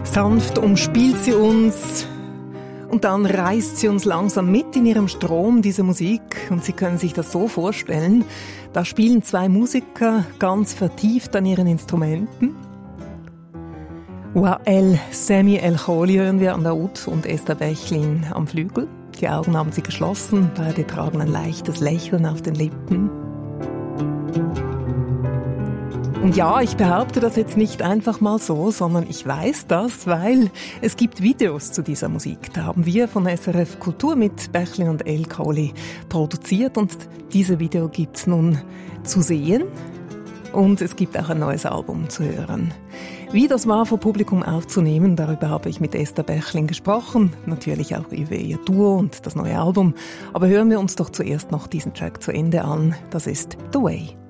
Sanft umspielt sie uns und dann reißt sie uns langsam mit in ihrem Strom, diese Musik. Und Sie können sich das so vorstellen, da spielen zwei Musiker ganz vertieft an ihren Instrumenten. Wael Sami El Khoury hören wir an der Oud und Esther Bechlin am Flügel. Die Augen haben sie geschlossen, beide tragen ein leichtes Lächeln auf den Lippen. Und ja, ich behaupte das jetzt nicht einfach mal so, sondern ich weiß das, weil es gibt Videos zu dieser Musik. Da haben wir von SRF Kultur mit Bechlin und El Khoury produziert und diese Video gibt's nun zu sehen und es gibt auch ein neues Album zu hören. Wie das war, vor Publikum aufzunehmen, darüber habe ich mit Esther Bechlin gesprochen, natürlich auch über ihr Duo und das neue Album. Aber hören wir uns doch zuerst noch diesen Track zu Ende an, das ist The Way.